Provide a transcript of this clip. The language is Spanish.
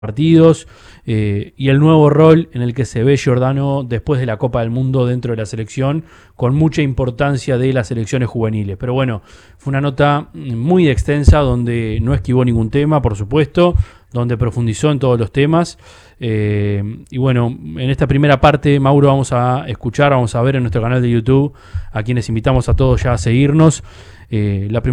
partidos y el nuevo rol en el que se ve Giordano después de la Copa del Mundo dentro de la selección, con mucha importancia de las selecciones juveniles. Pero bueno, fue una nota muy extensa donde no esquivó ningún tema, por supuesto, donde profundizó en todos los temas. Y bueno, en esta primera parte, Mauro, vamos a escuchar, vamos a ver en nuestro canal de YouTube, a quienes invitamos a todos ya a seguirnos. La